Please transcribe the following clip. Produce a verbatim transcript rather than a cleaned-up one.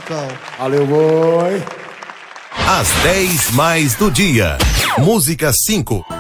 Chicão. Valeu, boi. Às dez mais do dia. Música cinco.